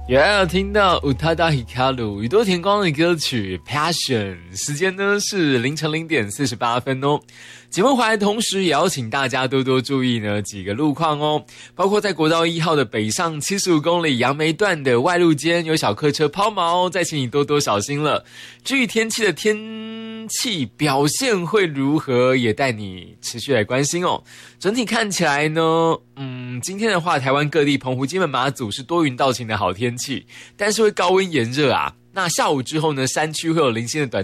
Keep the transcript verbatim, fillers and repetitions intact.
也要听到乌塔达希卡鲁宇多田光的歌曲 Passion， 时间呢是凌晨零点四十八分哦。节目回来同时也要请大家多多注意呢几个路况哦，包括在国道一号的北上七十五公里杨梅段的外路间有小客车抛锚，再请你多多小心了。至于天气的天气表现会如何，也带你持续来关心哦。整体看起来呢，嗯，今天的话，台湾各地澎湖、金门、马祖是多云到晴的好天气，但是会高温炎热啊。那下午之后呢，山区会有零星的短